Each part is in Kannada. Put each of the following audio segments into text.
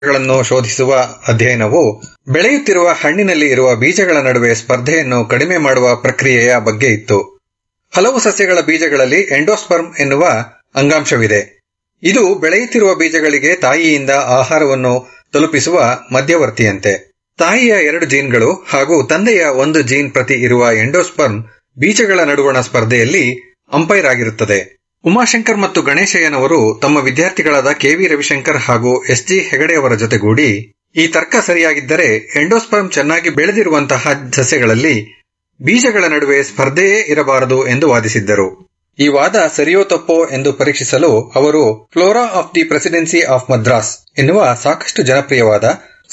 ಗಳನ್ನು ಶೋಧಿಸುವ ಅಧ್ಯಯನವು ಬೆಳೆಯುತ್ತಿರುವ ಹಣ್ಣಿನಲ್ಲಿ ಇರುವ ಬೀಜಗಳ ನಡುವೆ ಸ್ಪರ್ಧೆಯನ್ನು ಕಡಿಮೆ ಮಾಡುವ ಪ್ರಕ್ರಿಯೆಯ ಬಗ್ಗೆ ಇತ್ತು. ಹಲವು ಸಸ್ಯಗಳ ಬೀಜಗಳಲ್ಲಿ ಎಂಡೋಸ್ಪರ್ಮ್ ಎನ್ನುವ ಅಂಗಾಂಶವಿದೆ. ಇದು ಬೆಳೆಯುತ್ತಿರುವ ಬೀಜಗಳಿಗೆ ತಾಯಿಯಿಂದ ಆಹಾರವನ್ನು ತಲುಪಿಸುವ ಮಧ್ಯವರ್ತಿಯಂತೆ. ತಾಯಿಯ 2 ಜೀನ್ಗಳು ಹಾಗೂ ತಂದೆಯ 1 ಜೀನ್ ಪ್ರತಿ ಇರುವ ಎಂಡೋಸ್ಪರ್ಮ್ ಬೀಜಗಳ ನಡುವಣ ಸ್ಪರ್ಧೆಯಲ್ಲಿ ಅಂಪೈರ್ ಆಗಿರುತ್ತದೆ. ಉಮಾಶಂಕರ್ ಮತ್ತು ಗಣೇಶಯ್ಯನವರು ತಮ್ಮ ವಿದ್ಯಾರ್ಥಿಗಳಾದ ಕೆ.ವಿ. ರವಿಶಂಕರ್ ಹಾಗೂ ಎಸ್.ಜಿ. ಹೆಗಡೆಯವರ ಜೊತೆಗೂಡಿ ಈ ತರ್ಕ ಸರಿಯಾಗಿದ್ದರೆ ಎಂಡೋಸ್ಪರ್ಮ್ ಚೆನ್ನಾಗಿ ಬೆಳೆದಿರುವಂತಹ ಸಸ್ಯಗಳಲ್ಲಿ ಬೀಜಗಳ ನಡುವೆ ಸ್ಪರ್ಧೆಯೇ ಇರಬಾರದು ಎಂದು ವಾದಿಸಿದ್ದರು. ಈ ವಾದ ಸರಿಯೋ ತಪ್ಪೋ ಎಂದು ಪರೀಕ್ಷಿಸಲು ಅವರು flora of the presidency of Madras ಎನ್ನುವ ಸಾಕಷ್ಟು ಜನಪ್ರಿಯವಾದ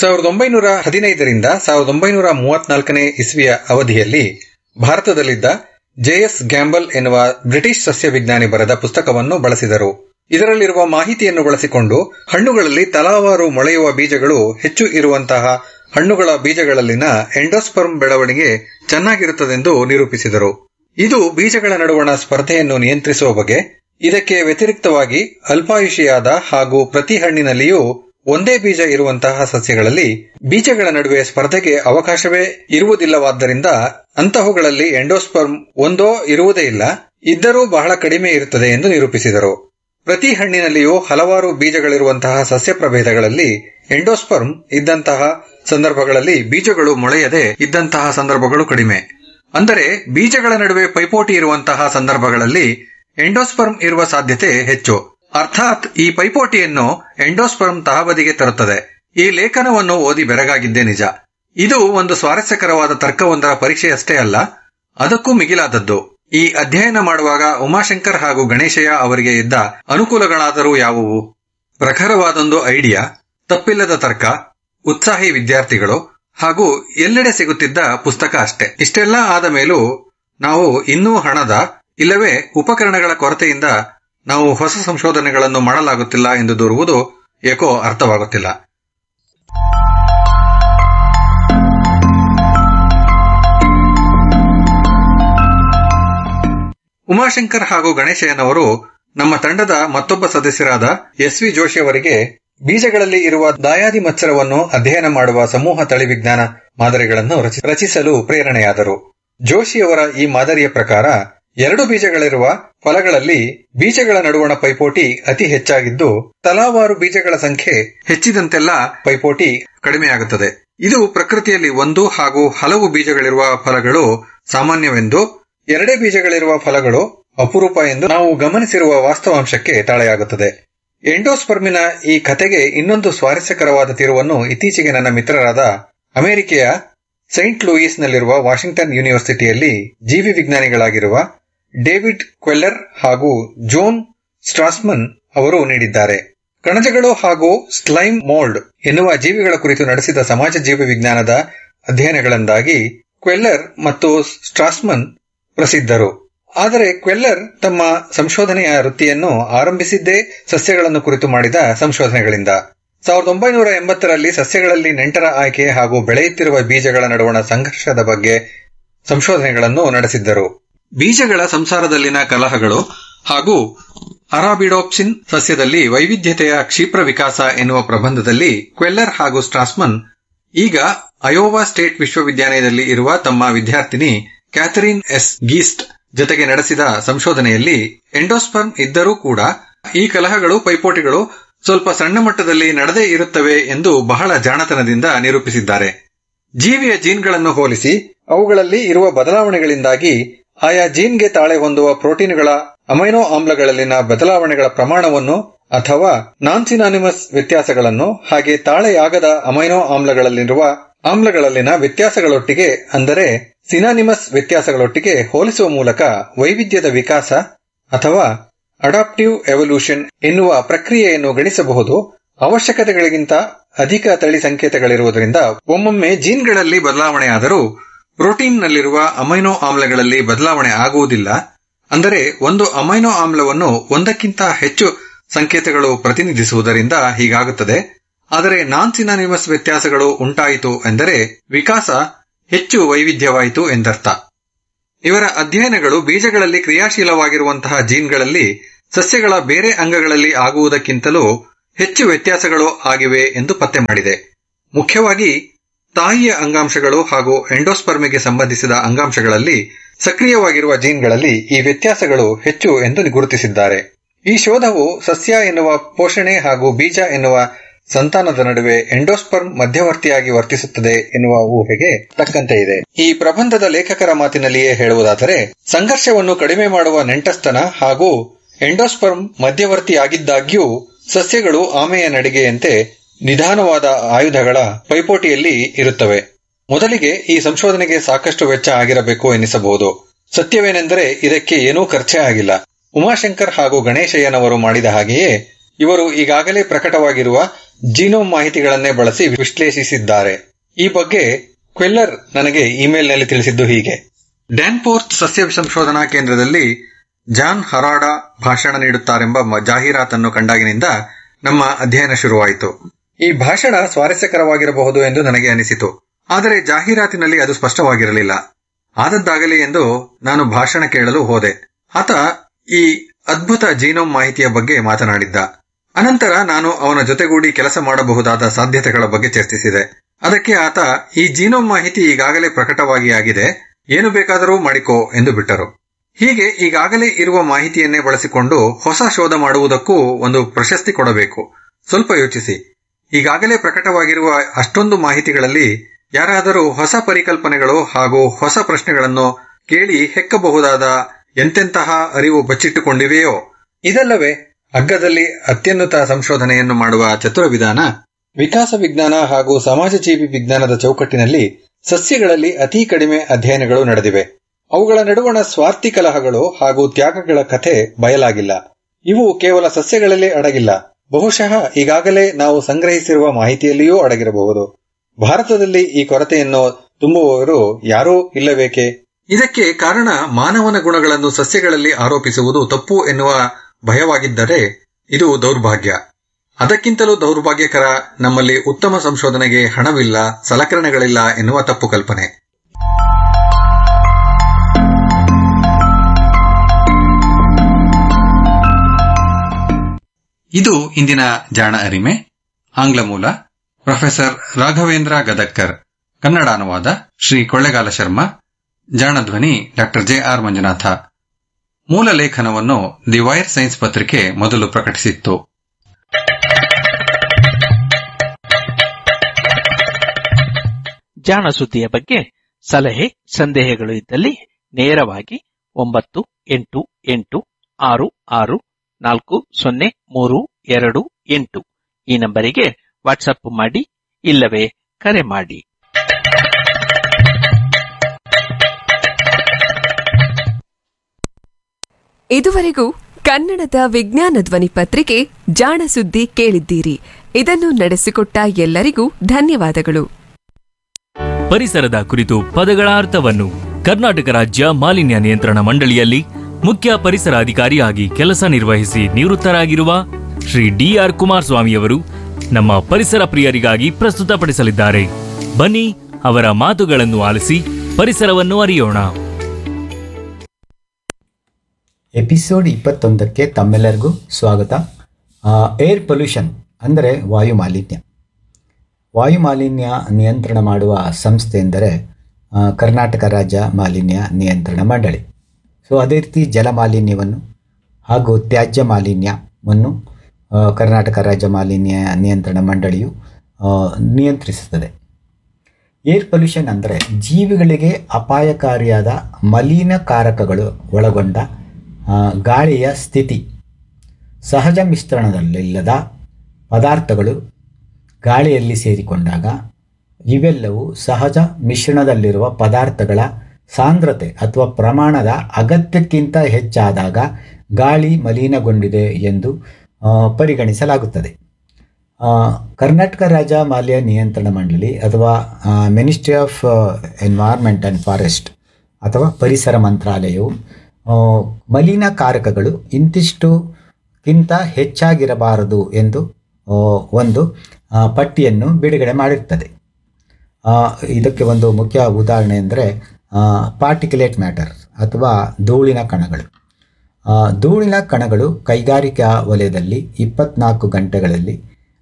1915 ರಿಂದ 1934 ಇಸ್ವಿಯ ಅವಧಿಯಲ್ಲಿ ಭಾರತದಲ್ಲಿದ್ದ ಜೆ.ಎಸ್. ಗ್ಯಾಂಬಲ್ ಎನ್ನುವ ಬ್ರಿಟಿಷ್ ಸಸ್ಯ ವಿಜ್ಞಾನಿ ಬರೆದ ಪುಸ್ತಕವನ್ನು ಬಳಸಿದರು. ಇದರಲ್ಲಿರುವ ಮಾಹಿತಿಯನ್ನು ಬಳಸಿಕೊಂಡು ಹಣ್ಣುಗಳಲ್ಲಿ ತಲಾವಾರು ಮೊಳೆಯುವ ಬೀಜಗಳು ಹೆಚ್ಚು ಇರುವಂತಹ ಹಣ್ಣುಗಳ ಬೀಜಗಳಲ್ಲಿನ ಎಂಡೋಸ್ಪರ್ಮ್ ಬೆಳವಣಿಗೆ ಚೆನ್ನಾಗಿರುತ್ತದೆಂದು ನಿರೂಪಿಸಿದರು. ಇದು ಬೀಜಗಳ ನಡುವಣ ಸ್ಪರ್ಧೆಯನ್ನು ನಿಯಂತ್ರಿಸುವ ಬಗೆ. ಇದಕ್ಕೆ ವ್ಯತಿರಿಕ್ತವಾಗಿ ಅಲ್ಪಾಯುಷಿಯಾದ ಹಾಗೂ ಪ್ರತಿ ಹಣ್ಣಿನಲ್ಲಿಯೂ ಒಂದೇ ಬೀಜ ಇರುವಂತಹ ಸಸ್ಯಗಳಲ್ಲಿ ಬೀಜಗಳ ನಡುವೆ ಸ್ಪರ್ಧೆಗೆ ಅವಕಾಶವೇ ಇರುವುದಿಲ್ಲವಾದ್ದರಿಂದ ಅಂತಹವುಗಳಲ್ಲಿ ಎಂಡೋಸ್ಪರ್ಮ್ ಒಂದೋ ಇರುವುದೇ ಇಲ್ಲ, ಇದ್ದರೂ ಬಹಳ ಕಡಿಮೆ ಇರುತ್ತದೆ ಎಂದು ನಿರೂಪಿಸಿದರು. ಪ್ರತಿ ಹಣ್ಣಿನಲ್ಲಿಯೂ ಹಲವಾರು ಬೀಜಗಳಿರುವಂತಹ ಸಸ್ಯ ಪ್ರಭೇದಗಳಲ್ಲಿ ಎಂಡೋಸ್ಪರ್ಮ್ ಇದ್ದಂತಹ ಸಂದರ್ಭಗಳಲ್ಲಿ ಬೀಜಗಳು ಮೊಳೆಯದೆ ಇದ್ದಂತಹ ಸಂದರ್ಭಗಳು ಕಡಿಮೆ. ಅಂದರೆ ಬೀಜಗಳ ನಡುವೆ ಪೈಪೋಟಿ ಇರುವಂತಹ ಸಂದರ್ಭಗಳಲ್ಲಿ ಎಂಡೋಸ್ಪರ್ಮ್ ಇರುವ ಸಾಧ್ಯತೆ ಹೆಚ್ಚು. ಅರ್ಥಾತ್ ಈ ಪೈಪೋಟಿಯನ್ನು ಎಂಡೋಸ್ಪರ್ಮ್ ತಹಬದಿಗೆ ತರುತ್ತದೆ. ಈ ಲೇಖನವನ್ನು ಓದಿ ಬೆರಗಾಗಿದ್ದೇ ನಿಜ. ಇದು ಒಂದು ಸ್ವಾರಸ್ಯಕರವಾದ ತರ್ಕವೊಂದರ ಪರೀಕ್ಷೆಯಷ್ಟೇ ಅಲ್ಲ, ಅದಕ್ಕೂ ಮಿಗಿಲಾದದ್ದು. ಈ ಅಧ್ಯಯನ ಮಾಡುವಾಗ ಉಮಾಶಂಕರ್ ಹಾಗೂ ಗಣೇಶಯ್ಯ ಅವರಿಗೆ ಇದ್ದ ಅನುಕೂಲಗಳಾದರೂ ಯಾವುವು? ಪ್ರಖರವಾದೊಂದು ಐಡಿಯಾ, ತಪ್ಪಿಲ್ಲದ ತರ್ಕ, ಉತ್ಸಾಹಿ ವಿದ್ಯಾರ್ಥಿಗಳು ಹಾಗೂ ಎಲ್ಲೆಡೆ ಸಿಗುತ್ತಿದ್ದ ಪುಸ್ತಕ ಅಷ್ಟೇ. ಇಷ್ಟೆಲ್ಲ ಆದ ಮೇಲೂ ನಾವು ಇನ್ನೂ ಹಣದ ಇಲ್ಲವೇ ಉಪಕರಣಗಳ ಕೊರತೆಯಿಂದ ನಾವು ಹೊಸ ಸಂಶೋಧನೆಗಳನ್ನು ಮಾಡಲಾಗುತ್ತಿಲ್ಲ ಎಂದು ದೂರುವುದು ಏಕೋ ಅರ್ಥವಾಗುತ್ತಿಲ್ಲ. ಉಮಾಶಂಕರ್ ಹಾಗೂ ಗಣೇಶಯ್ಯನವರು ನಮ್ಮ ತಂಡದ ಮತ್ತೊಬ್ಬ ಸದಸ್ಯರಾದ ಎಸ್.ವಿ. ಜೋಶಿಯವರಿಗೆ ಬೀಜಗಳಲ್ಲಿ ಇರುವ ದಾಯಾದಿ ಮತ್ಸರವನ್ನು ಅಧ್ಯಯನ ಮಾಡುವ ಸಮೂಹ ತಳಿವಿಜ್ಞಾನ ಮಾದರಿಗಳನ್ನು ರಚಿಸಲು ಪ್ರೇರಣೆಯಾದರು. ಜೋಶಿಯವರ ಈ ಮಾದರಿಯ ಪ್ರಕಾರ 2 ಬೀಜಗಳಿರುವ ಫಲಗಳಲ್ಲಿ ಬೀಜಗಳ ನಡುವಣ ಪೈಪೋಟಿ ಅತಿ ಹೆಚ್ಚಾಗಿದ್ದು, ತಲಾವಾರು ಬೀಜಗಳ ಸಂಖ್ಯೆ ಹೆಚ್ಚಿದಂತೆಲ್ಲ ಪೈಪೋಟಿ ಕಡಿಮೆಯಾಗುತ್ತದೆ. ಇದು ಪ್ರಕೃತಿಯಲ್ಲಿ 1 ಹಾಗೂ ಹಲವು ಬೀಜಗಳಿರುವ ಫಲಗಳು ಸಾಮಾನ್ಯವೆಂದು, 2 ಬೀಜಗಳಿರುವ ಫಲಗಳು ಅಪರೂಪ ಎಂದು ನಾವು ಗಮನಿಸಿರುವ ವಾಸ್ತವಾಂಶಕ್ಕೆ ತಾಳೆಯಾಗುತ್ತದೆ. ಎಂಡೋಸ್ಪರ್ಮಿನ ಈ ಕಥೆಗೆ ಇನ್ನೊಂದು ಸ್ವಾರಸ್ಯಕರವಾದ ತಿರುವನ್ನು ಇತ್ತೀಚೆಗೆ ನನ್ನ ಮಿತ್ರರಾದ ಅಮೆರಿಕೆಯ ಸೈಂಟ್ ಲೂಯಿಸ್ನಲ್ಲಿರುವ ವಾಷಿಂಗ್ಟನ್ ಯೂನಿವರ್ಸಿಟಿಯಲ್ಲಿ ಜೀವಿ ವಿಜ್ಞಾನಿಗಳಾಗಿರುವ ಡೇವಿಡ್ ಕ್ವೆಲ್ಲರ್ ಹಾಗೂ ಜೋನ್ ಸ್ಟ್ರಾಸ್ಮನ್ ಅವರು ನೀಡಿದ್ದಾರೆ. ಕಣಜಗಳು ಹಾಗೂ ಸ್ಲೈಮ್ ಮೋಲ್ಡ್ ಎನ್ನುವ ಜೀವಿಗಳ ಕುರಿತು ನಡೆಸಿದ ಸಮಾಜ ಜೀವ ವಿಜ್ಞಾನದ ಅಧ್ಯಯನಗಳಿಂದಾಗಿ ಕ್ವೆಲ್ಲರ್ ಮತ್ತು ಸ್ಟ್ರಾಸ್ಮನ್ ಪ್ರಸಿದ್ಧರು. ಆದರೆ ಕ್ವೆಲ್ಲರ್ ತಮ್ಮ ಸಂಶೋಧನೆಯ ವೃತ್ತಿಯನ್ನು ಆರಂಭಿಸಿದ್ದೇ ಸಸ್ಯಗಳನ್ನು ಕುರಿತು ಮಾಡಿದ ಸಂಶೋಧನೆಗಳಿಂದ. 1980ರಲ್ಲಿ ಸಸ್ಯಗಳಲ್ಲಿ ನೆಂಟರ ಆಯ್ಕೆ ಹಾಗೂ ಬೆಳೆಯುತ್ತಿರುವ ಬೀಜಗಳ ನಡುವಣ ಸಂಘರ್ಷದ ಬಗ್ಗೆ ಸಂಶೋಧನೆಗಳನ್ನು ನಡೆಸಿದ್ದರು. ಬೀಜಗಳ ಸಂಸಾರದಲ್ಲಿನ ಕಲಹಗಳು ಹಾಗೂ ಅರಾಬಿಡೋಪ್ಸಿನ್ ಸಸ್ಯದಲ್ಲಿ ವೈವಿಧ್ಯತೆಯ ಕ್ಷಿಪ್ರ ವಿಕಾಸ ಎನ್ನುವ ಪ್ರಬಂಧದಲ್ಲಿ ಕ್ವೆಲ್ಲರ್ ಹಾಗೂ ಸ್ಟ್ರಾಸ್ಮನ್ ಈಗ ಅಯೋವಾ ಸ್ಟೇಟ್ ವಿಶ್ವವಿದ್ಯಾಲಯದಲ್ಲಿ ಇರುವ ತಮ್ಮ ವಿದ್ಯಾರ್ಥಿನಿ ಕ್ಯಾಥರಿನ್ ಎಸ್. ಗೀಸ್ಟ್ ಜೊತೆಗೆ ನಡೆಸಿದ ಸಂಶೋಧನೆಯಲ್ಲಿ ಎಂಡೋಸ್ಪರ್ಮ್ ಇದ್ದರೂ ಕೂಡ ಈ ಕಲಹಗಳು ಪೈಪೋಟಿಗಳು ಸ್ವಲ್ಪ ಸಣ್ಣ ಮಟ್ಟದಲ್ಲಿ ನಡೆದೇ ಇರುತ್ತವೆ ಎಂದು ಬಹಳ ಜಾಣತನದಿಂದ ನಿರೂಪಿಸಿದ್ದಾರೆ. ಜೀವಿಯ ಜೀನ್ಗಳನ್ನು ಹೋಲಿಸಿ ಅವುಗಳಲ್ಲಿ ಇರುವ ಬದಲಾವಣೆಗಳಿಂದಾಗಿ ಆಯಾ ಜೀನ್ಗೆ ತಾಳೆ ಹೊಂದುವ ಪ್ರೋಟೀನ್ಗಳ ಅಮೈನೋ ಆಮ್ಲಗಳಲ್ಲಿನ ಬದಲಾವಣೆಗಳ ಪ್ರಮಾಣವನ್ನು ಅಥವಾ ನಾನ್ ಸಿನಾನಿಮಸ್ ವ್ಯತ್ಯಾಸಗಳನ್ನು ಹಾಗೆ ತಾಳೆಯಾಗದ ಅಮೈನೋ ಆಮ್ಲಗಳಲ್ಲಿನ ವ್ಯತ್ಯಾಸಗಳೊಟ್ಟಿಗೆ, ಅಂದರೆ ಸಿನಾನಿಮಸ್ ವ್ಯತ್ಯಾಸಗಳೊಟ್ಟಿಗೆ ಹೋಲಿಸುವ ಮೂಲಕ ವೈವಿಧ್ಯದ ವಿಕಾಸ ಅಥವಾ ಅಡಾಪ್ಟಿವ್ ಎವಲ್ಯೂಷನ್ ಎನ್ನುವ ಪ್ರಕ್ರಿಯೆಯನ್ನು ಗಣಿಸಬಹುದು. ಅವಶ್ಯಕತೆಗಳಿಗಿಂತ ಅಧಿಕ ತಳಿ ಸಂಕೇತಗಳಿರುವುದರಿಂದ ಒಮ್ಮೊಮ್ಮೆ ಜೀನ್ಗಳಲ್ಲಿ ಬದಲಾವಣೆಯಾದರೂ ಪ್ರೋಟೀನ್ನಲ್ಲಿರುವ ಅಮೈನೋ ಆಮ್ಲಗಳಲ್ಲಿ ಬದಲಾವಣೆ ಆಗುವುದಿಲ್ಲ. ಅಂದರೆ ಒಂದು ಅಮೈನೋ ಆಮ್ಲವನ್ನು ಒಂದಕ್ಕಿಂತ ಹೆಚ್ಚು ಸಂಕೇತಗಳು ಪ್ರತಿನಿಧಿಸುವುದರಿಂದ ಹೀಗಾಗುತ್ತದೆ. ಆದರೆ ನಾನ್ ಸಿನಾನಿಮಸ್ ವ್ಯತ್ಯಾಸಗಳು ಉಂಟಾಯಿತು ಎಂದರೆ ವಿಕಾಸ ಹೆಚ್ಚು ವೈವಿಧ್ಯವಾಯಿತು ಎಂದರ್ಥ. ಇವರ ಅಧ್ಯಯನಗಳು ಬೀಜಗಳಲ್ಲಿ ಕ್ರಿಯಾಶೀಲವಾಗಿರುವಂತಹ ಜೀನ್ಗಳಲ್ಲಿ ಸಸ್ಯಗಳ ಬೇರೆ ಅಂಗಗಳಲ್ಲಿ ಆಗುವುದಕ್ಕಿಂತಲೂ ಹೆಚ್ಚು ವ್ಯತ್ಯಾಸಗಳು ಆಗಿವೆ ಎಂದು ಪತ್ತೆ ಮಾಡಿದೆ. ಮುಖ್ಯವಾಗಿ ತಾಯಿಯ ಅಂಗಾಂಶಗಳು ಹಾಗೂ ಎಂಡೋಸ್ಪರ್ಮಿಗೆ ಸಂಬಂಧಿಸಿದ ಅಂಗಾಂಶಗಳಲ್ಲಿ ಸಕ್ರಿಯವಾಗಿರುವ ಜೀನ್ಗಳಲ್ಲಿ ಈ ವ್ಯತ್ಯಾಸಗಳು ಹೆಚ್ಚು ಎಂದು ಗುರುತಿಸಿದ್ದಾರೆ. ಈ ಶೋಧವು ಸಸ್ಯ ಎನ್ನುವ ಪೋಷಣೆ ಹಾಗೂ ಬೀಜ ಎನ್ನುವ ಸಂತಾನದ ನಡುವೆ ಎಂಡೋಸ್ಪರ್ಮ್ ಮಧ್ಯವರ್ತಿಯಾಗಿ ವರ್ತಿಸುತ್ತದೆ ಎನ್ನುವ ಊಹೆಗೆ ತಕ್ಕಂತೆ ಇದೆ. ಈ ಪ್ರಬಂಧದ ಲೇಖಕರ ಮಾತಿನಲ್ಲಿಯೇ ಹೇಳುವುದಾದರೆ, ಸಂಘರ್ಷವನ್ನು ಕಡಿಮೆ ಮಾಡುವ ನೆಂಟಸ್ತನ ಹಾಗೂ ಎಂಡೋಸ್ಪರ್ಮ್ ಮಧ್ಯವರ್ತಿಯಾಗಿದ್ದಾಗ್ಯೂ ಸಸ್ಯಗಳು ಆಮೆಯ ನಡಿಗೆಯಂತೆ ನಿಧಾನವಾದ ಆಯುಧಗಳ ಪೈಪೋಟಿಯಲ್ಲಿ ಇರುತ್ತವೆ. ಮೊದಲಿಗೆ ಈ ಸಂಶೋಧನೆಗೆ ಸಾಕಷ್ಟು ವೆಚ್ಚ ಆಗಿರಬೇಕು ಎನ್ನಿಸಬಹುದು. ಸತ್ಯವೇನೆಂದರೆ ಇದಕ್ಕೆ ಏನೂ ಖರ್ಚೇ ಆಗಿಲ್ಲ. ಉಮಾಶಂಕರ್ ಹಾಗೂ ಗಣೇಶಯ್ಯನವರು ಮಾಡಿದ ಹಾಗೆಯೇ ಇವರು ಈಗಾಗಲೇ ಪ್ರಕಟವಾಗಿರುವ ಜೀನೋಮ್ ಮಾಹಿತಿಗಳನ್ನೇ ಬಳಸಿ ವಿಶ್ಲೇಷಿಸಿದ್ದಾರೆ. ಈ ಬಗ್ಗೆ ಕ್ವೆಲ್ಲರ್ ನನಗೆ ಇಮೇಲ್ನಲ್ಲಿ ತಿಳಿಸಿದ್ದು ಹೀಗೆ: ಡ್ಯಾನ್ಫೋರ್ತ್ ಸಸ್ಯ ಸಂಶೋಧನಾ ಕೇಂದ್ರದಲ್ಲಿ ಜಾನ್ ಹರಾಡ ಭಾಷಣ ನೀಡುತ್ತಾರೆಂಬ ಜಾಹೀರಾತನ್ನು ಕಂಡಾಗಿನಿಂದ ನಮ್ಮ ಅಧ್ಯಯನ ಶುರುವಾಯಿತು. ಈ ಭಾಷಣ ಸ್ವಾರಸ್ಯಕರವಾಗಿರಬಹುದು ಎಂದು ನನಗೆ ಅನಿಸಿತು. ಆದರೆ ಜಾಹೀರಾತಿನಲ್ಲಿ ಅದು ಸ್ಪಷ್ಟವಾಗಿರಲಿಲ್ಲ. ಆದದ್ದಾಗಲಿ ಎಂದು ನಾನು ಭಾಷಣ ಕೇಳಲು ಹೋದೆ. ಆತ ಈ ಅದ್ಭುತ ಜೀನೋಮ್ ಮಾಹಿತಿಯ ಬಗ್ಗೆ ಮಾತನಾಡಿದ್ದ. ಅನಂತರ ನಾನು ಅವನ ಜೊತೆಗೂಡಿ ಕೆಲಸ ಮಾಡಬಹುದಾದ ಸಾಧ್ಯತೆಗಳ ಬಗ್ಗೆ ಚರ್ಚಿಸಿದೆ. ಅದಕ್ಕೆ ಆತ, ಈ ಜೀನೋಮ್ ಮಾಹಿತಿ ಈಗಾಗಲೇ ಪ್ರಕಟವಾಗಿ ಆಗಿದೆ, ಏನು ಬೇಕಾದರೂ ಮಾಡಿಕೋ ಎಂದು ಬಿಟ್ಟರು. ಹೀಗೆ ಈಗಾಗಲೇ ಇರುವ ಮಾಹಿತಿಯನ್ನೇ ಬಳಸಿಕೊಂಡು ಹೊಸ ಶೋಧ ಮಾಡುವುದಕ್ಕೂ ಒಂದು ಪ್ರಶಸ್ತಿ ಕೊಡಬೇಕು. ಸ್ವಲ್ಪ ಯೋಚಿಸಿ, ಈಗಾಗಲೇ ಪ್ರಕಟವಾಗಿರುವ ಅಷ್ಟೊಂದು ಮಾಹಿತಿಗಳಲ್ಲಿ ಯಾರಾದರೂ ಹೊಸ ಪರಿಕಲ್ಪನೆಗಳು ಹಾಗೂ ಹೊಸ ಪ್ರಶ್ನೆಗಳನ್ನು ಕೇಳಿ ಹೆಕ್ಕಬಹುದಾದ ಎಂತೆಂತಹ ಅರಿವು ಬಚ್ಚಿಟ್ಟುಕೊಂಡಿವೆಯೋ? ಇದಲ್ಲವೇ ಅಗ್ಗದಲ್ಲಿ ಅತ್ಯುನ್ನತ ಸಂಶೋಧನೆಯನ್ನು ಮಾಡುವ ಚತುರ ವಿಧಾನ. ವಿಕಾಸ ವಿಜ್ಞಾನ ಹಾಗೂ ಸಮಾಜಜೀವಿ ವಿಜ್ಞಾನದ ಚೌಕಟ್ಟಿನಲ್ಲಿ ಸಸ್ಯಗಳಲ್ಲಿ ಅತಿ ಕಡಿಮೆ ಅಧ್ಯಯನಗಳು ನಡೆದಿವೆ. ಅವುಗಳ ನಡುವಣ ಸ್ವಾರ್ಥಿ ಕಲಹಗಳು ಹಾಗೂ ತ್ಯಾಗಗಳ ಕಥೆ ಬಯಲಾಗಿಲ್ಲ. ಇವು ಕೇವಲ ಸಸ್ಯಗಳಲ್ಲೇ ಅಡಗಿಲ್ಲ, ಬಹುಶಃ ಈಗಾಗಲೇ ನಾವು ಸಂಗ್ರಹಿಸಿರುವ ಮಾಹಿತಿಯಲ್ಲಿಯೂ ಅಡಗಿರಬಹುದು. ಭಾರತದಲ್ಲಿ ಈ ಕೊರತೆಯನ್ನು ತುಂಬುವವರು ಯಾರೂ ಇಲ್ಲಬೇಕೆ? ಇದಕ್ಕೆ ಕಾರಣ ಮಾನವನ ಗುಣಗಳನ್ನು ಸಸ್ಯಗಳಲ್ಲಿ ಆರೋಪಿಸುವುದು ತಪ್ಪು ಎನ್ನುವ ಭಯವಾಗಿದ್ದರೆ ಇದು ದೌರ್ಭಾಗ್ಯ. ಅದಕ್ಕಿಂತಲೂ ದೌರ್ಭಾಗ್ಯಕರ ನಮ್ಮಲ್ಲಿ ಉತ್ತಮ ಸಂಶೋಧನೆಗೆ ಹಣವಿಲ್ಲ, ಸಲಕರಣೆಗಳಿಲ್ಲ ಎನ್ನುವ ತಪ್ಪು ಕಲ್ಪನೆ. ಇದು ಇಂದಿನ ಜಾಣ ಅರಿಮೆ. ಆಂಗ್ಲ ಮೂಲ ಪ್ರೊಫೆಸರ್ ರಾಘವೇಂದ್ರ ಗದಕ್ಕರ್, ಕನ್ನಡ ಅನುವಾದ ಶ್ರೀ ಕೊಳ್ಳೆಗಾಲ ಶರ್ಮಾ, ಜಾಣಧ್ವನಿ ಡಾಕ್ಟರ್ ಜೆ.ಆರ್. ಮಂಜುನಾಥ. ಮೂಲ ಲೇಖನವನ್ನು ದಿ ವೈರ್ ಸೈನ್ಸ್ ಪತ್ರಿಕೆ ಮೊದಲು ಪ್ರಕಟಿಸಿತ್ತು. ಜಾಣ ಸುದ್ದಿಯ ಬಗ್ಗೆ ಸಲಹೆ ಸಂದೇಹಗಳು ಇದ್ದಲ್ಲಿ ನೇರವಾಗಿ 9886640328 ಈ ನಂಬರಿಗೆ ವಾಟ್ಸಪ್ ಮಾಡಿ, ಇಲ್ಲವೇ ಕರೆ ಮಾಡಿ. ಇದುವರೆಗೂ ಕನ್ನಡದ ವಿಜ್ಞಾನ ಧ್ವನಿ ಪತ್ರಿಕೆ ಜಾಣ ಸುದ್ದಿ ಕೇಳಿದ್ದೀರಿ. ಇದನ್ನು ನಡೆಸಿಕೊಟ್ಟ ಎಲ್ಲರಿಗೂ ಧನ್ಯವಾದಗಳು. ಪರಿಸರದ ಕುರಿತು ಪದಗಳ ಅರ್ಥವನ್ನು ಕರ್ನಾಟಕ ರಾಜ್ಯ ಮಾಲಿನ್ಯ ನಿಯಂತ್ರಣ ಮಂಡಳಿಯಲ್ಲಿ ಮುಖ್ಯ ಪರಿಸರ ಅಧಿಕಾರಿಯಾಗಿ ಕೆಲಸ ನಿರ್ವಹಿಸಿ ನಿವೃತ್ತರಾಗಿರುವ ಶ್ರೀ ಡಿ.ಆರ್. ಕುಮಾರಸ್ವಾಮಿಯವರು ನಮ್ಮ ಪರಿಸರ ಪ್ರಿಯರಿಗಾಗಿ ಪ್ರಸ್ತುತಪಡಿಸಲಿದ್ದಾರೆ. ಬನ್ನಿ ಅವರ ಮಾತುಗಳನ್ನು ಆಲಿಸಿ ಪರಿಸರವನ್ನು ಅರಿಯೋಣ. ಎಪಿಸೋಡ್ 21ಕ್ಕೆ ತಮ್ಮೆಲ್ಲರಿಗೂ ಸ್ವಾಗತ. ಏರ್ ಪೊಲ್ಯೂಷನ್ ಅಂದರೆ ವಾಯು ಮಾಲಿನ್ಯ. ವಾಯು ಮಾಲಿನ್ಯ ನಿಯಂತ್ರಣ ಮಾಡುವ ಸಂಸ್ಥೆ ಎಂದರೆ ಕರ್ನಾಟಕ ರಾಜ್ಯ ಮಾಲಿನ್ಯ ನಿಯಂತ್ರಣ ಮಂಡಳಿ. ಸೊ ಅದೇ ರೀತಿ ಜಲ ಮಾಲಿನ್ಯವನ್ನು ಹಾಗೂ ತ್ಯಾಜ್ಯ ಮಾಲಿನ್ಯವನ್ನು ಕರ್ನಾಟಕ ರಾಜ್ಯ ಮಾಲಿನ್ಯ ನಿಯಂತ್ರಣ ಮಂಡಳಿಯು ನಿಯಂತ್ರಿಸುತ್ತದೆ. ಏರ್ ಪೊಲ್ಯೂಷನ್ ಅಂದರೆ ಜೀವಿಗಳಿಗೆ ಅಪಾಯಕಾರಿಯಾದ ಮಲಿನಕಾರಕಗಳು ಒಳಗೊಂಡ ಗಾಳಿಯ ಸ್ಥಿತಿ. ಸಹಜ ಮಿಶ್ರಣದಲ್ಲಿಲ್ಲದ ಪದಾರ್ಥಗಳು ಗಾಳಿಯಲ್ಲಿ ಸೇರಿಕೊಂಡಾಗ ಇವೆಲ್ಲವೂ ಸಹಜ ಮಿಶ್ರಣದಲ್ಲಿರುವ ಪದಾರ್ಥಗಳ ಸಾಂದ್ರತೆ ಅಥವಾ ಪ್ರಮಾಣದ ಅಗತ್ಯಕ್ಕಿಂತ ಹೆಚ್ಚಾದಾಗ ಗಾಳಿ ಮಲಿನಗೊಂಡಿದೆ ಎಂದು ಪರಿಗಣಿಸಲಾಗುತ್ತದೆ. ಕರ್ನಾಟಕ ರಾಜ್ಯ ಮಾಲಿನ್ಯ ನಿಯಂತ್ರಣ ಮಂಡಳಿ ಅಥವಾ ministry of environment and forest ಅಥವಾ ಪರಿಸರ ಮಂತ್ರಾಲಯವು ಮಲಿನಕಾರಕಗಳು ಇಂತಿಷ್ಟುಕ್ಕಿಂತ ಹೆಚ್ಚಾಗಿರಬಾರದು ಎಂದು ಒಂದು ಪಟ್ಟಿಯನ್ನು ಬಿಡುಗಡೆ ಮಾಡಿರುತ್ತದೆ. ಇದಕ್ಕೆ ಒಂದು ಮುಖ್ಯ ಉದಾಹರಣೆ ಅಂದರೆ ಪಾರ್ಟಿಕ್ಯುಲೇಟ್ ಮ್ಯಾಟರ್ ಅಥವಾ ಧೂಳಿನ ಕಣಗಳು. ಧೂಳಿನ ಕಣಗಳು ಕೈಗಾರಿಕಾ ವಲಯದಲ್ಲಿ 24 ಗಂಟೆಗಳಲ್ಲಿ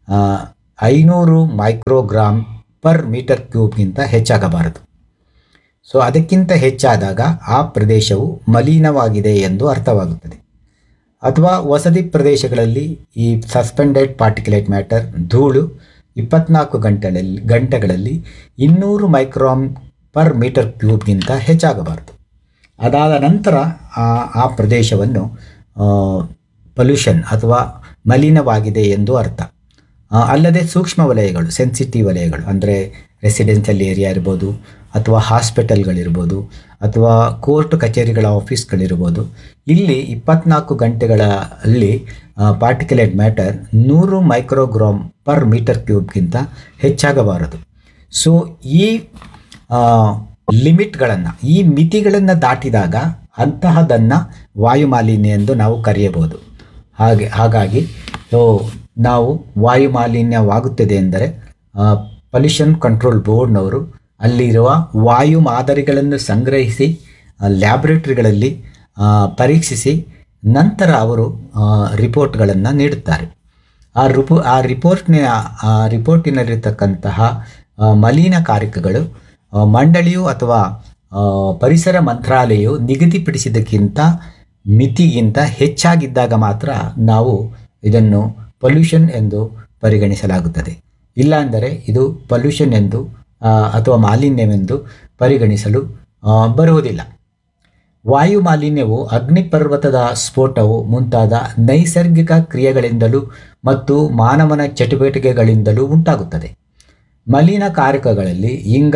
500 ಮೈಕ್ರೋಗ್ರಾಮ್ ಪರ್ ಮೀಟರ್ ಕ್ಯೂಬ್ಗಿಂತ ಹೆಚ್ಚಾಗಬಾರದು. ಸೊ ಅದಕ್ಕಿಂತ ಹೆಚ್ಚಾದಾಗ ಆ ಪ್ರದೇಶವು ಮಲಿನವಾಗಿದೆ ಎಂದು ಅರ್ಥವಾಗುತ್ತದೆ. ಅಥವಾ ವಸತಿ ಪ್ರದೇಶಗಳಲ್ಲಿ ಈ ಸಸ್ಪೆಂಡೆಡ್ ಪಾರ್ಟಿಕ್ಯುಲೇಟ್ ಮ್ಯಾಟರ್ ಧೂಳು 24 ಗಂಟೆಗಳಲ್ಲಿ 200 ಮೈಕ್ರಾನ್ ಪರ್ ಮೀಟರ್ ಕ್ಯೂಬ್ಗಿಂತ ಹೆಚ್ಚಾಗಬಾರದು. ಅದಾದ ನಂತರ ಆ ಪ್ರದೇಶವನ್ನು ಪೊಲ್ಯೂಷನ್ ಅಥವಾ ಮಲಿನವಾಗಿದೆ ಎಂದು ಅರ್ಥ. ಅಲ್ಲದೆ ಸೂಕ್ಷ್ಮ ವಲಯಗಳು, ಸೆನ್ಸಿಟಿವ್ ವಲಯಗಳು, ಅಂದರೆ ರೆಸಿಡೆನ್ಷಿಯಲ್ ಏರಿಯಾ ಇರ್ಬೋದು, ಅಥವಾ ಹಾಸ್ಪಿಟಲ್ಗಳಿರ್ಬೋದು, ಅಥವಾ ಕೋರ್ಟ್ ಕಚೇರಿಗಳ ಆಫೀಸ್ಗಳಿರ್ಬೋದು, ಇಲ್ಲಿ 24 ಗಂಟೆಗಳಲ್ಲಿ particulate matter 100 microgram per metre ಕ್ಯೂಬ್ಗಿಂತ ಹೆಚ್ಚಾಗಬಾರದು. So ಈ ಲಿಮಿಟ್ಗಳನ್ನು, ಈ ಮಿತಿಗಳನ್ನು ದಾಟಿದಾಗ ಅಂತಹದನ್ನು ವಾಯುಮಾಲಿನ್ಯ ಎಂದು ನಾವು ಕರೆಯಬಹುದು. ಹಾಗಾಗಿ ನಾವು ವಾಯುಮಾಲಿನ್ಯವಾಗುತ್ತದೆ ಎಂದರೆ ಪೊಲ್ಯೂಷನ್ ಕಂಟ್ರೋಲ್ ಬೋರ್ಡ್ನವರು ಅಲ್ಲಿರುವ ವಾಯು ಮಾದರಿಗಳನ್ನು ಸಂಗ್ರಹಿಸಿ ಲ್ಯಾಬ್ರೇಟರಿಗಳಲ್ಲಿ ಪರೀಕ್ಷಿಸಿ ನಂತರ ಅವರು ರಿಪೋರ್ಟ್ಗಳನ್ನು ನೀಡುತ್ತಾರೆ. ಆ ರಿಪೋರ್ಟಿನಲ್ಲಿರ್ತಕ್ಕಂತಹ ಮಲಿನಕಾರಕಗಳು ಮಂಡಳಿಯು ಅಥವಾ ಪರಿಸರ ಮಂತ್ರಾಲಯವು ನಿಗದಿಪಡಿಸಿದ್ದಕ್ಕಿಂತ ಮಿತಿಗಿಂತ ಹೆಚ್ಚಾಗಿದ್ದಾಗ ಮಾತ್ರ ನಾವು ಇದನ್ನು ಪೊಲ್ಯೂಷನ್ ಎಂದು ಪರಿಗಣಿಸಲಾಗುತ್ತದೆ. ಇಲ್ಲಾಂದರೆ ಇದು ಪೊಲ್ಯೂಷನ್ ಎಂದು ಅಥವಾ ಮಾಲಿನ್ಯವೆಂದು ಪರಿಗಣಿಸಲು ಬರುವುದಿಲ್ಲ. ವಾಯು ಮಾಲಿನ್ಯವು ಅಗ್ನಿಪರ್ವತದ ಸ್ಫೋಟವು ಮುಂತಾದ ನೈಸರ್ಗಿಕ ಕ್ರಿಯೆಗಳಿಂದಲೂ ಮತ್ತು ಮಾನವನ ಚಟುವಟಿಕೆಗಳಿಂದಲೂ ಉಂಟಾಗುತ್ತದೆ. ಮಲಿನಕಾರಕಗಳಲ್ಲಿ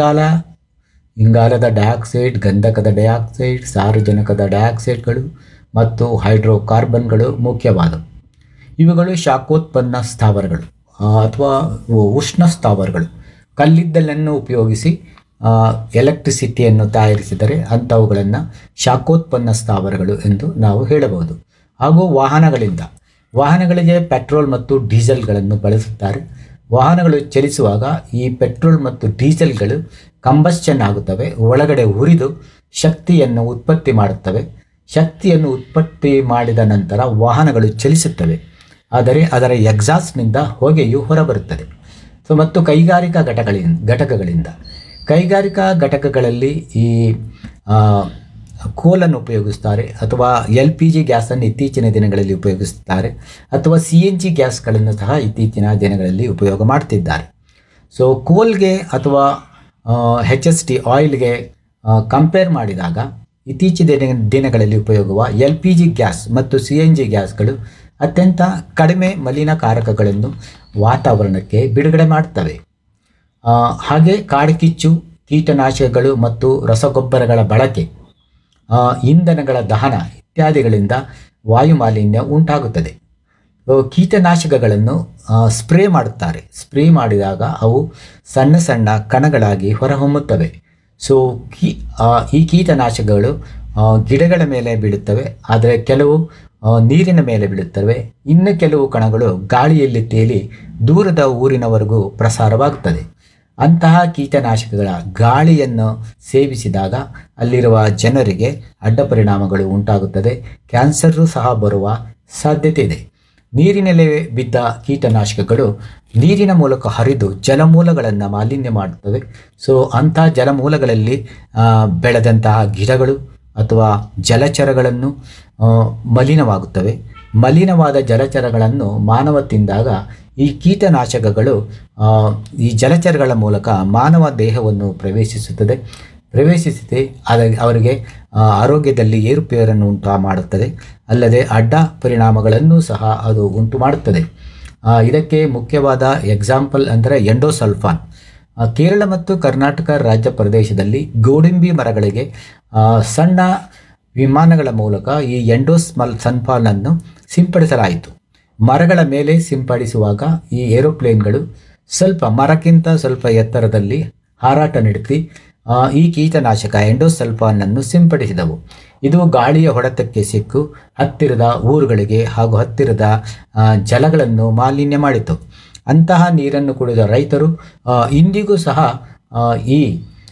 ಇಂಗಾಲದ ಡೈಆಕ್ಸೈಡ್, ಗಂಧಕದ ಡೈಆಕ್ಸೈಡ್, ಸಾರಜನಕದ ಡೈಆಕ್ಸೈಡ್ಗಳು ಮತ್ತು ಹೈಡ್ರೋಕಾರ್ಬನ್ಗಳು ಮುಖ್ಯವಾದವು. ಇವುಗಳು ಶಾಖೋತ್ಪನ್ನ ಸ್ಥಾವರಗಳು ಅಥವಾ ಉಷ್ಣ ಸ್ಥಾವರಗಳು. ಕಲ್ಲಿದ್ದಲನ್ನು ಉಪಯೋಗಿಸಿ ಎಲೆಕ್ಟ್ರಿಸಿಟಿಯನ್ನು ತಯಾರಿಸಿದರೆ ಅಂಥವುಗಳನ್ನು ಶಾಖೋತ್ಪನ್ನ ಸ್ಥಾವರಗಳು ಎಂದು ನಾವು ಹೇಳಬಹುದು. ಹಾಗೂ ವಾಹನಗಳಿಗೆ ಪೆಟ್ರೋಲ್ ಮತ್ತು ಡೀಸೆಲ್ಗಳನ್ನು ಬಳಸುತ್ತಾರೆ. ವಾಹನಗಳು ಚಲಿಸುವಾಗ ಈ ಪೆಟ್ರೋಲ್ ಮತ್ತು ಡೀಸೆಲ್ಗಳು ಕಂಬಸ್ಚನ್ ಆಗುತ್ತವೆ, ಒಳಗಡೆ ಉರಿದು ಶಕ್ತಿಯನ್ನು ಉತ್ಪತ್ತಿ ಮಾಡುತ್ತವೆ. ಶಕ್ತಿಯನ್ನು ಉತ್ಪತ್ತಿ ಮಾಡಿದ ನಂತರ ವಾಹನಗಳು ಚಲಿಸುತ್ತವೆ, ಆದರೆ ಅದರ ಎಕ್ಸಾಸ್ಟ್ನಿಂದ ಹೊಗೆಯು ಹೊರಬರುತ್ತದೆ. ಮತ್ತು ಕೈಗಾರಿಕಾ ಘಟಕಗಳಲ್ಲಿ ಈ ಕೋಲನ್ನು ಉಪಯೋಗಿಸ್ತಾರೆ, ಅಥವಾ LPG ಗ್ಯಾಸನ್ನು ಇತ್ತೀಚಿನ ದಿನಗಳಲ್ಲಿ ಉಪಯೋಗಿಸುತ್ತಾರೆ, ಅಥವಾ CNG ಗ್ಯಾಸ್ಗಳನ್ನು ಸಹ ಇತ್ತೀಚಿನ ದಿನಗಳಲ್ಲಿ ಉಪಯೋಗ ಮಾಡ್ತಿದ್ದಾರೆ. ಸೊ ಕೋಲ್ಗೆ ಅಥವಾ HST ಆಯಿಲ್ಗೆ ಕಂಪೇರ್ ಮಾಡಿದಾಗ ಇತ್ತೀಚಿನ ದಿನಗಳಲ್ಲಿ ಉಪಯೋಗವ LPG ಗ್ಯಾಸ್ ಮತ್ತು CNG ಗ್ಯಾಸ್ಗಳು ಅತ್ಯಂತ ಕಡಿಮೆ ಮಲಿನಕಾರಕಗಳನ್ನು ವಾತಾವರಣಕ್ಕೆ ಬಿಡುಗಡೆ ಮಾಡ್ತವೆ. ಹಾಗೆ ಕಾಡ್ಗಿಚ್ಚು, ಕೀಟನಾಶಕಗಳು ಮತ್ತು ರಸಗೊಬ್ಬರಗಳ ಬಳಕೆ, ಇಂಧನಗಳ ದಹನ ಇತ್ಯಾದಿಗಳಿಂದ ವಾಯುಮಾಲಿನ್ಯ ಉಂಟಾಗುತ್ತದೆ. ಕೀಟನಾಶಕಗಳನ್ನು ಸ್ಪ್ರೇ ಮಾಡುತ್ತಾರೆ. ಸ್ಪ್ರೇ ಮಾಡಿದಾಗ ಅವು ಸಣ್ಣ ಸಣ್ಣ ಕಣಗಳಾಗಿ ಹೊರಹೊಮ್ಮುತ್ತವೆ. ಸೊ ಈ ಕೀಟನಾಶಕಗಳು ಗಿಡಗಳ ಮೇಲೆ ಬೀಳುತ್ತವೆ, ಆದರೆ ಕೆಲವು ನೀರಿನ ಮೇಲೆ ಬೀಳುತ್ತವೆ. ಇನ್ನು ಕೆಲವು ಕಣಗಳು ಗಾಳಿಯಲ್ಲಿ ತೇಲಿ ದೂರದ ಊರಿನವರೆಗೂ ಪ್ರಸಾರವಾಗುತ್ತದೆ. ಅಂತಹ ಕೀಟನಾಶಕಗಳ ಗಾಳಿಯನ್ನು ಸೇವಿಸಿದಾಗ ಅಲ್ಲಿರುವ ಜನರಿಗೆ ಅಡ್ಡ ಪರಿಣಾಮಗಳು ಉಂಟಾಗುತ್ತದೆ. ಕ್ಯಾನ್ಸರು ಸಹ ಬರುವ ಸಾಧ್ಯತೆ ಇದೆ. ನೀರಿನಲ್ಲಿ ಬಿದ್ದ ಕೀಟನಾಶಕಗಳು ನೀರಿನ ಮೂಲಕ ಹರಿದು ಜಲಮೂಲಗಳನ್ನು ಮಾಲಿನ್ಯ ಮಾಡುತ್ತವೆ. ಸೊ ಅಂಥ ಜಲಮೂಲಗಳಲ್ಲಿ ಬೆಳೆದಂತಹ ಗಿಡಗಳು ಅಥವಾ ಜಲಚರಗಳನ್ನು ಮಲಿನವಾಗುತ್ತವೆ. ಮಲಿನವಾದ ಜಲಚರಗಳನ್ನು ಮಾನವ ತಿಂದಾಗ ಈ ಕೀಟನಾಶಕಗಳು ಈ ಜಲಚರಗಳ ಮೂಲಕ ಮಾನವ ದೇಹವನ್ನು ಪ್ರವೇಶಿಸಿ ಅವರಿಗೆ ಆರೋಗ್ಯದಲ್ಲಿ ಏರುಪೇರನ್ನು ಉಂಟು ಮಾಡುತ್ತದೆ. ಅಲ್ಲದೆ ಅಡ್ಡ ಪರಿಣಾಮಗಳನ್ನು ಸಹ ಅದು ಉಂಟು ಮಾಡುತ್ತದೆ. ಇದಕ್ಕೆ ಮುಖ್ಯವಾದ ಎಕ್ಸಾಂಪಲ್ ಅಂದರೆ ಎಂಡೋಸಲ್ಫಾನ್. ಕೇರಳ ಮತ್ತು ಕರ್ನಾಟಕ ರಾಜ್ಯ ಪ್ರದೇಶದಲ್ಲಿ ಗೋಡಂಬಿ ಮರಗಳಿಗೆ ಸಣ್ಣ ವಿಮಾನಗಳ ಮೂಲಕ ಈ ಎಂಡೋಸಲ್ಫಾನನ್ನು ಸಿಂಪಡಿಸಲಾಯಿತು. ಮರಗಳ ಮೇಲೆ ಸಿಂಪಡಿಸುವಾಗ ಈ ಏರೋಪ್ಲೇನ್ಗಳು ಮರಕ್ಕಿಂತ ಸ್ವಲ್ಪ ಎತ್ತರದಲ್ಲಿ ಹಾರಾಟ ನಡೆಸಿ ಈ ಕೀಟನಾಶಕ ಎಂಡೋಸಲ್ಫಾನನ್ನು ಸಿಂಪಡಿಸಿದವು. ಇದು ಗಾಳಿಯ ಹೊಡೆತಕ್ಕೆ ಸಿಕ್ಕು ಹತ್ತಿರದ ಊರುಗಳಿಗೆ ಹಾಗೂ ಹತ್ತಿರದ ಜಲಗಳನ್ನು ಮಾಲಿನ್ಯ ಮಾಡಿತು. ಅಂತಹ ನೀರನ್ನು ಕುಡಿದ ರೈತರು ಇಂದಿಗೂ ಸಹ ಈ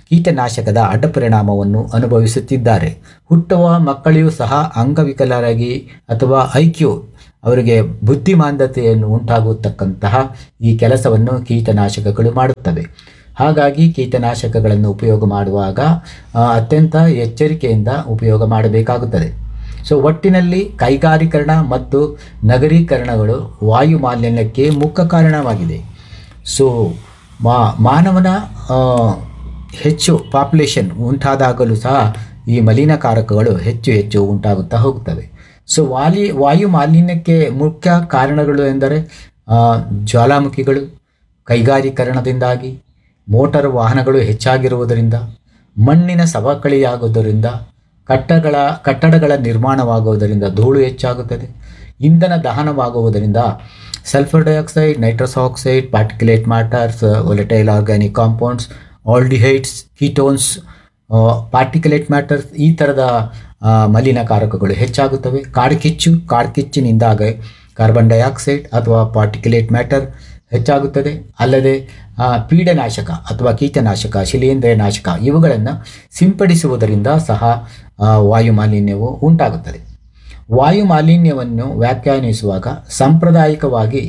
ಕೀಟನಾಶಕದ ಅಡ್ಡಪರಿಣಾಮವನ್ನು ಅನುಭವಿಸುತ್ತಿದ್ದಾರೆ. ಹುಟ್ಟುವ ಮಕ್ಕಳಿಗೂ ಸಹ ಅಂಗವಿಕಲರಾಗಿ ಅಥವಾ ಐಕ್ಯೂ ಅವರಿಗೆ ಬುದ್ಧಿಮಾಂದ್ಯತೆಯನ್ನು ಉಂಟಾಗತಕ್ಕಂತಹ ಈ ಕೆಲಸವನ್ನು ಕೀಟನಾಶಕಗಳು ಮಾಡುತ್ತವೆ. ಹಾಗಾಗಿ ಕೀಟನಾಶಕಗಳನ್ನು ಉಪಯೋಗ ಮಾಡುವಾಗ ಅತ್ಯಂತ ಎಚ್ಚರಿಕೆಯಿಂದ ಉಪಯೋಗ ಮಾಡಬೇಕಾಗುತ್ತದೆ. ಸೊ ಒಟ್ಟಿನಲ್ಲಿ ಕೈಗಾರೀಕರಣ ಮತ್ತು ನಗರೀಕರಣಗಳು ವಾಯು ಮಾಲಿನ್ಯಕ್ಕೆ ಮುಖ್ಯ ಕಾರಣವಾಗಿದೆ. ಸೊ ಮಾನವನ ಹೆಚ್ಚು ಪಾಪ್ಯುಲೇಷನ್ ಉಂಟಾದಾಗಲೂ ಸಹ ಈ ಮಲಿನಕಾರಕಗಳು ಹೆಚ್ಚು ಹೆಚ್ಚು ಉಂಟಾಗುತ್ತಾ ಹೋಗುತ್ತವೆ. ಸೊ ವಾಯು ಮಾಲಿನ್ಯಕ್ಕೆ ಮುಖ್ಯ ಕಾರಣಗಳು ಎಂದರೆ ಜ್ವಾಲಾಮುಖಿಗಳು, ಕೈಗಾರೀಕರಣದಿಂದಾಗಿ, ಮೋಟಾರ್ ವಾಹನಗಳು ಹೆಚ್ಚಾಗಿರುವುದರಿಂದ, ಮಣ್ಣಿನ ಸವಕಳಿಯಾಗುವುದರಿಂದ, ಕಟ್ಟಡಗಳ ನಿರ್ಮಾಣವಾಗುವುದರಿಂದ ಧೂಳು ಹೆಚ್ಚಾಗುತ್ತದೆ, ಇಂಧನ ದಹನವಾಗುವುದರಿಂದ sulphur dioxide, nitrous oxide, particulate matters, volatile organic compounds, aldehydes, ketones, particulate matters ಈ ಥರದ ಮಲಿನಕಾರಕಗಳು ಹೆಚ್ಚಾಗುತ್ತವೆ. ಕಾಡ್ಕಿಚ್ಚಿನಿಂದಾಗ ಕಾರ್ಬನ್ ಡೈಆಕ್ಸೈಡ್ ಅಥವಾ ಪಾರ್ಟಿಕ್ಯುಲೇಟ್ ಮ್ಯಾಟರ್ ಹೆಚ್ಚಾಗುತ್ತದೆ. ಅಲ್ಲದೆ ಪೀಡನಾಶಕ ಅಥವಾ ಕೀಟನಾಶಕ, ಶಿಲೀಂಧ್ರ ನಾಶಕ ಇವುಗಳನ್ನು ಸಿಂಪಡಿಸುವುದರಿಂದ ಸಹ ವಾಯು ಮಾಲಿನ್ಯವು ಉಂಟಾಗುತ್ತದೆ. ವಾಯು ಮಾಲಿನ್ಯವನ್ನು ವ್ಯಾಖ್ಯಾನಿಸುವಾಗ ಸಾಂಪ್ರದಾಯಿಕವಾಗಿ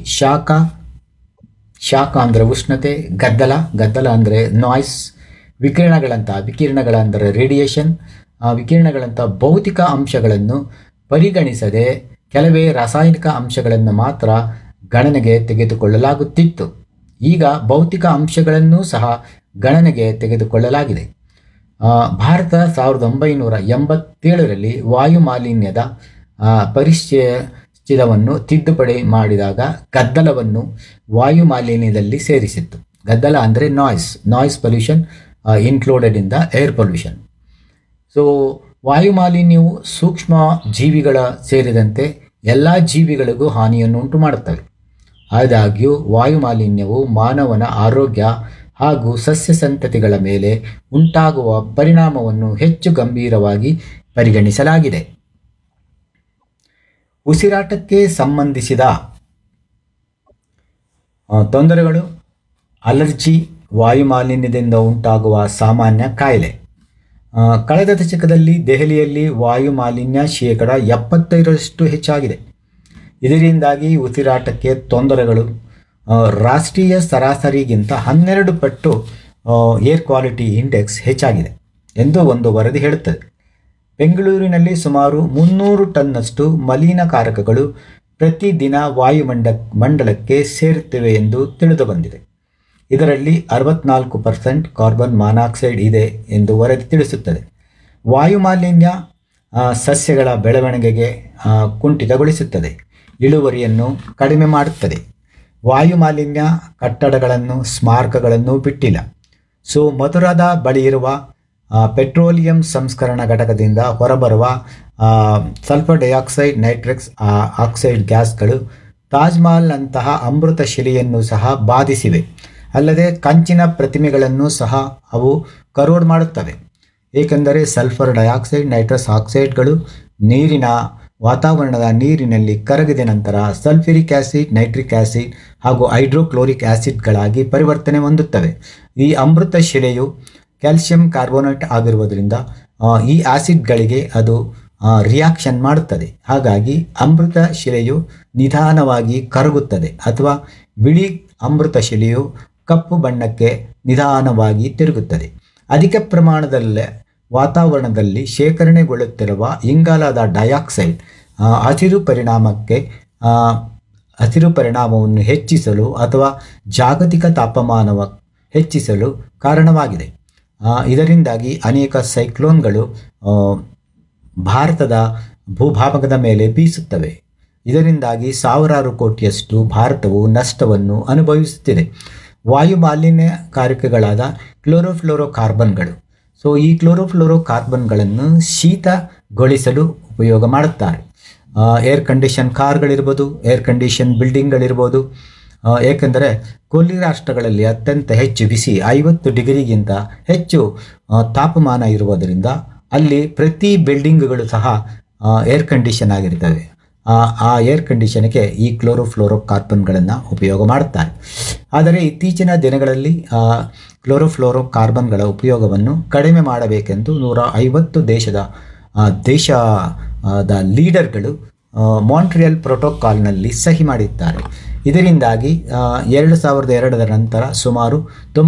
ಶಾಖ ಅಂದರೆ ಉಷ್ಣತೆ, ಗದ್ದಲ ಅಂದರೆ ನಾಯ್ಸ್, ವಿಕಿರಣಗಳ ಅಂದರೆ ರೇಡಿಯೇಷನ್, ವಿಕಿರಣಗಳಂಥ ಭೌತಿಕ ಅಂಶಗಳನ್ನು ಪರಿಗಣಿಸದೆ ಕೆಲವೇ ರಾಸಾಯನಿಕ ಅಂಶಗಳನ್ನು ಮಾತ್ರ ಗಣನೆಗೆ ತೆಗೆದುಕೊಳ್ಳಲಾಗುತ್ತಿತ್ತು. ಈಗ ಭೌತಿಕ ಅಂಶಗಳನ್ನೂ ಸಹ ಗಣನೆಗೆ ತೆಗೆದುಕೊಳ್ಳಲಾಗಿದೆ. ಭಾರತ 1987ರಲ್ಲಿ ವಾಯು ಮಾಲಿನ್ಯದ ಪರಿಚ್ಛೇದವನ್ನು ತಿದ್ದುಪಡಿ ಮಾಡಿದಾಗ ಗದ್ದಲವನ್ನು ವಾಯು ಮಾಲಿನ್ಯದಲ್ಲಿ ಸೇರಿಸಿತ್ತು. ಗದ್ದಲ ಅಂದರೆ noise pollution included in the air pollution. So ವಾಯು ಮಾಲಿನ್ಯವು ಸೂಕ್ಷ್ಮ ಜೀವಿಗಳ ಸೇರಿದಂತೆ ಎಲ್ಲ ಜೀವಿಗಳಿಗೂ ಹಾನಿಯನ್ನು ಉಂಟು ಮಾಡುತ್ತವೆ. ಆದಾಗ್ಯೂ ವಾಯು ಮಾಲಿನ್ಯವು ಮಾನವನ ಆರೋಗ್ಯ ಹಾಗೂ ಸಸ್ಯ ಸಂತತಿಗಳ ಮೇಲೆ ಉಂಟಾಗುವ ಪರಿಣಾಮವನ್ನು ಹೆಚ್ಚು ಗಂಭೀರವಾಗಿ ಪರಿಗಣಿಸಲಾಗಿದೆ. ಉಸಿರಾಟಕ್ಕೆ ಸಂಬಂಧಿಸಿದ ತೊಂದರೆಗಳು, ಅಲರ್ಜಿ ವಾಯು ಮಾಲಿನ್ಯದಿಂದ ಉಂಟಾಗುವ ಸಾಮಾನ್ಯ ಕಾಯಿಲೆ. ಕಳೆದ ದಶಕದಲ್ಲಿ ದೆಹಲಿಯಲ್ಲಿ ವಾಯು ಮಾಲಿನ್ಯ 75% ಹೆಚ್ಚಾಗಿದೆ. ಇದರಿಂದಾಗಿ ಉಸಿರಾಟಕ್ಕೆ ತೊಂದರೆಗಳು ರಾಷ್ಟ್ರೀಯ ಸರಾಸರಿಗಿಂತ 12 ಪಟ್ಟು ಏರ್ ಕ್ವಾಲಿಟಿ ಇಂಡೆಕ್ಸ್ ಹೆಚ್ಚಾಗಿದೆ ಎಂದು ಒಂದು ವರದಿ ಹೇಳುತ್ತದೆ. ಬೆಂಗಳೂರಿನಲ್ಲಿ ಸುಮಾರು 300 ಟನ್ನಷ್ಟು ಮಲಿನಕಾರಕಗಳು ಪ್ರತಿದಿನ ವಾಯುಮಂಡಲಕ್ಕೆ ಸೇರುತ್ತಿವೆ ಎಂದು ತಿಳಿದುಬಂದಿದೆ. ಇದರಲ್ಲಿ 64% ಕಾರ್ಬನ್ ಮಾನಾಕ್ಸೈಡ್ ಇದೆ ಎಂದು ವರದಿ ತಿಳಿಸುತ್ತದೆ. ವಾಯು ಮಾಲಿನ್ಯ ಸಸ್ಯಗಳ ಬೆಳವಣಿಗೆಗೆ ಕುಂಠಿತಗೊಳಿಸುತ್ತದೆ, ಇಳುವರಿಯನ್ನು ಕಡಿಮೆ ಮಾಡುತ್ತದೆ. ವಾಯು ಮಾಲಿನ್ಯ ಕಟ್ಟಡಗಳನ್ನು, ಸ್ಮಾರಕಗಳನ್ನು ಬಿಟ್ಟಿಲ್ಲ. ಸೊ ಮಥುರಾದ ಬಳಿ ಇರುವ ಪೆಟ್ರೋಲಿಯಂ ಸಂಸ್ಕರಣಾ ಘಟಕದಿಂದ ಹೊರಬರುವ ಸಲ್ಫರ್ ಡೈಆಕ್ಸೈಡ್, ನೈಟ್ರಿಕ್ಸ್ ಆಕ್ಸೈಡ್ ಗ್ಯಾಸ್ಗಳು ತಾಜ್ ಮಹಲ್ನಂತಹ ಅಮೃತ ಶಿಲೆಯನ್ನು ಸಹ ಬಾಧಿಸಿವೆ. ಅಲ್ಲದೆ ಕಂಚಿನ ಪ್ರತಿಮೆಗಳನ್ನು ಸಹ ಅವು ಕರೋಡ್ ಮಾಡುತ್ತವೆ. ಏಕೆಂದರೆ ಸಲ್ಫರ್ ಡೈಆಕ್ಸೈಡ್, ನೈಟ್ರಸ್ ಆಕ್ಸೈಡ್ಗಳು ವಾತಾವರಣದ ನೀರಿನಲ್ಲಿ ಕರಗಿದ ನಂತರ ಸಲ್ಫ್ಯೂರಿಕ್ ಆ್ಯಸಿಡ್, ನೈಟ್ರಿಕ್ ಆ್ಯಸಿಡ್ ಹಾಗೂ ಹೈಡ್ರೋಕ್ಲೋರಿಕ್ ಆ್ಯಸಿಡ್ಗಳಾಗಿ ಪರಿವರ್ತನೆ ಹೊಂದುತ್ತವೆ. ಈ ಅಮೃತ ಶಿಲೆಯು ಕ್ಯಾಲ್ಸಿಯಂ ಕಾರ್ಬೋನೇಟ್ ಆಗಿರುವುದರಿಂದ ಈ ಆಸಿಡ್ಗಳಿಗೆ ಅದು ರಿಯಾಕ್ಷನ್ ಮಾಡುತ್ತದೆ. ಹಾಗಾಗಿ ಅಮೃತ ಶಿಲೆಯು ನಿಧಾನವಾಗಿ ಕರಗುತ್ತದೆ ಅಥವಾ ಬಿಳಿ ಅಮೃತ ಶಿಲೆಯು ಕಪ್ಪು ಬಣ್ಣಕ್ಕೆ ನಿಧಾನವಾಗಿ ತಿರುಗುತ್ತದೆ. ಅಧಿಕ ಪ್ರಮಾಣದಲ್ಲಿ ವಾತಾವರಣದಲ್ಲಿ ಶೇಖರಣೆಗೊಳ್ಳುತ್ತಿರುವ ಇಂಗಾಲದ ಡೈಆಕ್ಸೈಡ್ ಹಸಿರು ಪರಿಣಾಮವನ್ನು ಹೆಚ್ಚಿಸಲು ಅಥವಾ ಜಾಗತಿಕ ತಾಪಮಾನ ಹೆಚ್ಚಿಸಲು ಕಾರಣವಾಗಿದೆ. ಇದರಿಂದಾಗಿ ಅನೇಕ ಸೈಕ್ಲೋನ್ಗಳು ಭಾರತದ ಭೂಭಾಗದ ಮೇಲೆ ಬೀಸುತ್ತವೆ. ಇದರಿಂದಾಗಿ ಸಾವಿರಾರು ಕೋಟಿಯಷ್ಟು ಭಾರತವು ನಷ್ಟವನ್ನು ಅನುಭವಿಸುತ್ತಿದೆ. ವಾಯು ಮಾಲಿನ್ಯಕಾರಕಗಳಾದ ಕ್ಲೋರೋಫ್ಲೋರೋಕಾರ್ಬನ್ಗಳು. ಸೊ ಈ ಕ್ಲೋರೋಫ್ಲೋರೋಕಾರ್ಬನ್ಗಳನ್ನು ಶೀತಗೊಳಿಸಲು ಉಪಯೋಗ ಮಾಡುತ್ತಾರೆ. Air condition ಕಾರ್ಗಳಿರ್ಬೋದು, air condition ಬಿಲ್ಡಿಂಗ್ಗಳಿರ್ಬೋದು. ಏಕೆಂದರೆ ಕೊಲ್ಲಿ ರಾಷ್ಟ್ರಗಳಲ್ಲಿ ಅತ್ಯಂತ ಹೆಚ್ಚು ಬಿಸಿ 50 ಡಿಗ್ರಿಗಿಂತ ಹೆಚ್ಚು ತಾಪಮಾನ ಇರುವುದರಿಂದ ಅಲ್ಲಿ ಪ್ರತಿ ಬಿಲ್ಡಿಂಗ್ಗಳು ಸಹ ಏರ್ ಕಂಡೀಷನ್ ಆಗಿರ್ತವೆ. ಆ ಏರ್ ಕಂಡೀಷನ್ಗೆ ಈ ಕ್ಲೋರೋಫ್ಲೋರೋಕಾರ್ಬನ್ಗಳನ್ನು ಉಪಯೋಗ ಮಾಡುತ್ತಾರೆ. ಆದರೆ ಇತ್ತೀಚಿನ ದಿನಗಳಲ್ಲಿ ಕ್ಲೋರೋಫ್ಲೋರೋಕಾರ್ಬನ್ಗಳ ಉಪಯೋಗವನ್ನು ಕಡಿಮೆ ಮಾಡಬೇಕೆಂದು 150 ದೇಶದ ಲೀಡರ್ಗಳು ಮಾಂಟ್ರಿಯಲ್ ಪ್ರೋಟೋಕಾಲ್ನಲ್ಲಿ ಸಹಿ ಮಾಡಿದ್ದಾರೆ. ಇದರಿಂದಾಗಿ 2002 ನಂತರ ಸುಮಾರು